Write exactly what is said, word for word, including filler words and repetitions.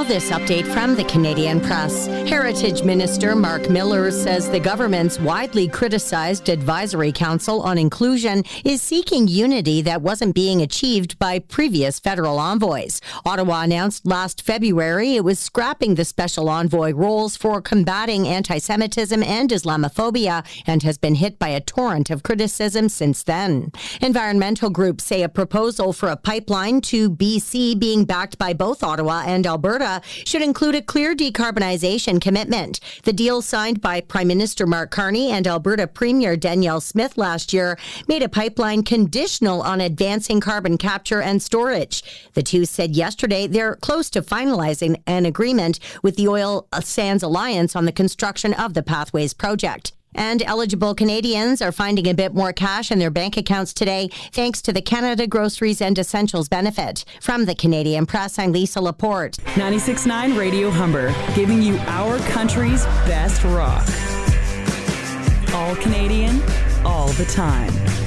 this update from the Canadian Press. Heritage Minister Mark Miller says the government's widely criticized Advisory Council on Inclusion is seeking unity that wasn't being achieved by previous federal envoys. Ottawa announced last February it was scrapping the special envoy roles for combating anti-Semitism and Islamophobia and has been hit by a torrent of criticism since then. Environmental groups say a proposal for a pipeline to B C being backed by both Ottawa and Alberta should include a clear decarbonization commitment. The deal signed by Prime Minister Mark Carney and Alberta Premier Danielle Smith last year made a pipeline conditional on advancing carbon capture and storage. The two said yesterday they're close to finalizing an agreement with the Oil Sands Alliance on the construction of the Pathways project. And eligible Canadians are finding a bit more cash in their bank accounts today thanks to the Canada Groceries and Essentials benefit. From the Canadian Press, I'm Lisa Laporte. ninety-six point nine Radio Humber, giving you our country's best rock. All Canadian, all the time.